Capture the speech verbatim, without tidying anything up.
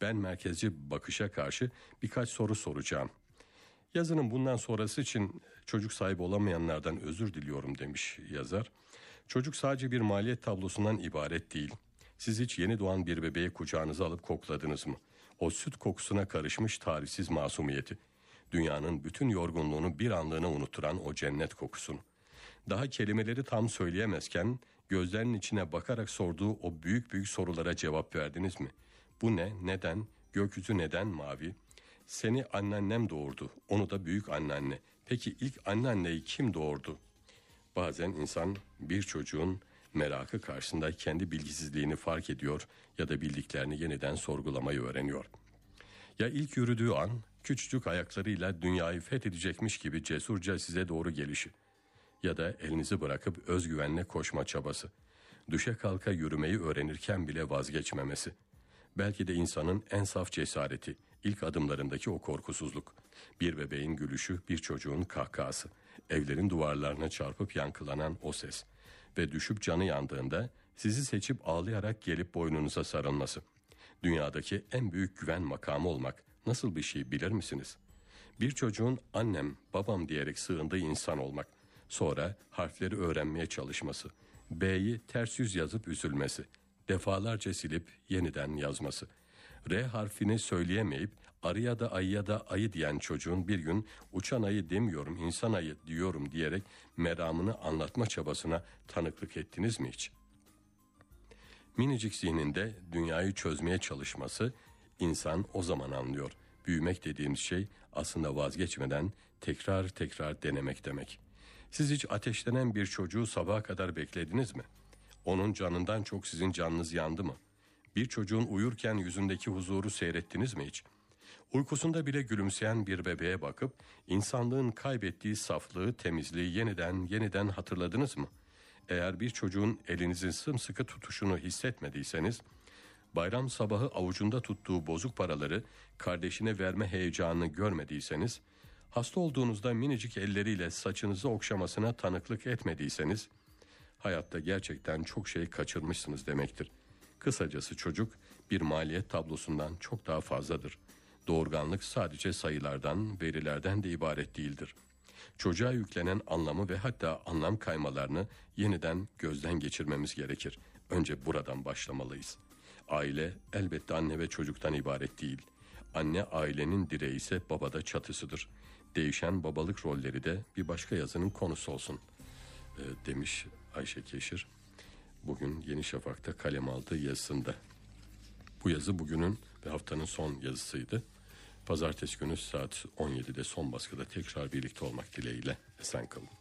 ben merkezci bakışa karşı birkaç soru soracağım. Yazının bundan sonrası için çocuk sahibi olamayanlardan özür diliyorum demiş yazar. Çocuk sadece bir maliyet tablosundan ibaret değil. Siz hiç yeni doğan bir bebeği kucağınıza alıp kokladınız mı? O süt kokusuna karışmış tarifsiz masumiyeti. Dünyanın bütün yorgunluğunu bir anlığına unutturan o cennet kokusunu. Daha kelimeleri tam söyleyemezken gözlerinin içine bakarak sorduğu o büyük büyük sorulara cevap verdiniz mi? Bu ne, neden, gökyüzü neden mavi? Seni anneannem doğurdu, onu da büyük anneanne. Peki ilk anneanneyi kim doğurdu? Bazen insan bir çocuğun merakı karşısında kendi bilgisizliğini fark ediyor ya da bildiklerini yeniden sorgulamayı öğreniyor. Ya ilk yürüdüğü an küçücük ayaklarıyla dünyayı fethedecekmiş gibi cesurca size doğru gelişi ya da elinizi bırakıp özgüvenle koşma çabası, düşe kalka yürümeyi öğrenirken bile vazgeçmemesi. Belki de insanın en saf cesareti, ilk adımlarındaki o korkusuzluk. Bir bebeğin gülüşü, bir çocuğun kahkahası, evlerin duvarlarına çarpıp yankılanan o ses ve düşüp canı yandığında sizi seçip ağlayarak gelip boynunuza sarılması. Dünyadaki en büyük güven makamı olmak nasıl bir şey bilir misiniz? Bir çocuğun annem, babam diyerek sığındığı insan olmak, sonra harfleri öğrenmeye çalışması, B'yi ters yüz yazıp üzülmesi, defalarca silip yeniden yazması. R harfini söyleyemeyip arıya da ayıya da ayı diyen çocuğun bir gün uçan ayı demiyorum insan ayı diyorum diyerek meramını anlatma çabasına tanıklık ettiniz mi hiç? Minicik zihninde dünyayı çözmeye çalışması insan o zaman anlıyor. Büyümek dediğimiz şey aslında vazgeçmeden tekrar tekrar denemek demek. Siz hiç ateşlenen bir çocuğu sabaha kadar beklediniz mi? Onun canından çok sizin canınız yandı mı? Bir çocuğun uyurken yüzündeki huzuru seyrettiniz mi hiç? Uykusunda bile gülümseyen bir bebeğe bakıp insanlığın kaybettiği saflığı, temizliği yeniden yeniden hatırladınız mı? Eğer bir çocuğun elinizin sımsıkı tutuşunu hissetmediyseniz, bayram sabahı avucunda tuttuğu bozuk paraları kardeşine verme heyecanını görmediyseniz, hasta olduğunuzda minicik elleriyle saçınızı okşamasına tanıklık etmediyseniz, hayatta gerçekten çok şey kaçırmışsınız demektir. Kısacası çocuk bir maliyet tablosundan çok daha fazladır. Doğurganlık sadece sayılardan, verilerden de ibaret değildir. Çocuğa yüklenen anlamı ve hatta anlam kaymalarını yeniden gözden geçirmemiz gerekir. Önce buradan başlamalıyız. Aile elbette anne ve çocuktan ibaret değil. Anne ailenin direği ise baba da çatısıdır. Değişen babalık rolleri de bir başka yazının konusu olsun e, demiş Ayşe Keşir. Bugün Yeni Şafak'ta kalem aldığı yazısında. Bu yazı bugünün ve haftanın son yazısıydı. Pazartesi günü saat on yedide son baskıda tekrar birlikte olmak dileğiyle esen kalın.